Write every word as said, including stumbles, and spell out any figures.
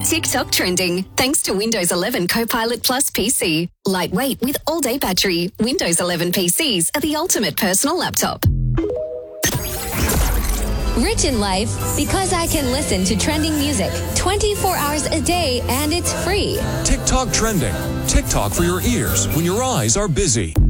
TikTok trending thanks to Windows eleven Copilot Plus P C. Lightweight with all-day battery, Windows eleven P Cs are the ultimate personal laptop. Rich in life because I can listen to trending music twenty-four hours a day and it's free. TikTok trending. TikTok for your ears when your eyes are busy.